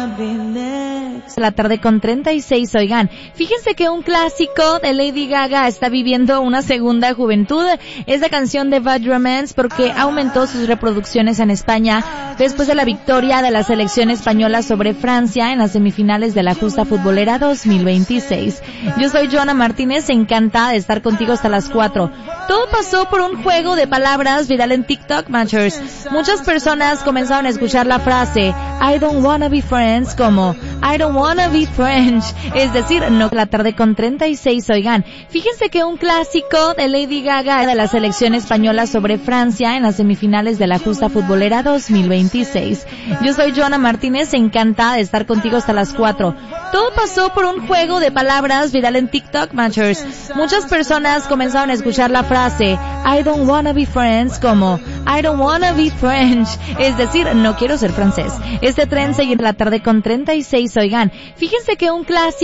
La tarde con 36, oigan, fíjense que un clásico de Lady Gaga está viviendo una segunda juventud. Es la canción de Bad Romance porque aumentó sus reproducciones en España después de la victoria de la selección española sobre Francia en las semifinales de la justa futbolera 2026. Yo soy Joana Martínez, encantada de estar contigo hasta las 4. Todo pasó por un juego de palabras viral en TikTok, Matchers. Muchas personas comenzaron a escuchar la frase I don't wanna be friends como I don't wanna be French, es decir, no. La tarde con 36, oigan, fíjense que un clásico de Lady Gaga de la selección española sobre Francia en las semifinales de la justa futbolera 2026. Yo soy Joana Martínez, encantada de estar contigo hasta las 4. Todo pasó por un juego de palabras viral en TikTok, Matchers. Muchas personas comenzaron a escuchar la frase I don't wanna be friends como I don't wanna be French, es decir, no quiero ser francés. Este tren seguir la tarde con 36, oigan, fíjense que un clásico